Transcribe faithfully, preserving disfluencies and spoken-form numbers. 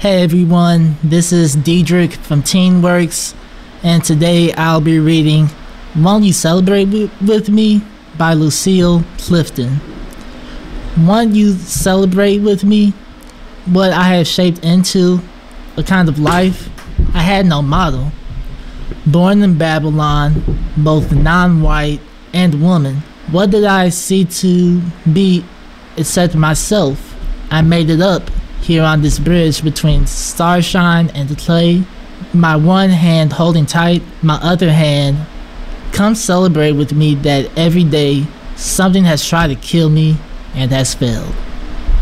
Hey everyone, this is Diedrich from TeenWorks, and today I'll be reading Won't You Celebrate w- With Me by Lucille Clifton. Won't you celebrate with me what I have shaped into a kind of life I had no model. Born in Babylon, both non-white and woman, what did I see to be except myself? I made it up here on this bridge between starshine and the clay, my one hand holding tight, my other hand. Come celebrate with me that every day something has tried to kill me and has failed.